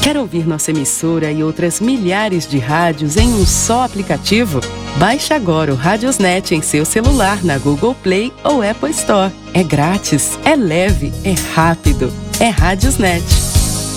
Quer ouvir nossa emissora e outras milhares de rádios em um só aplicativo? Baixe agora o Radiosnet em seu celular na Google Play ou Apple Store. É grátis, é leve, é rápido. É Radiosnet.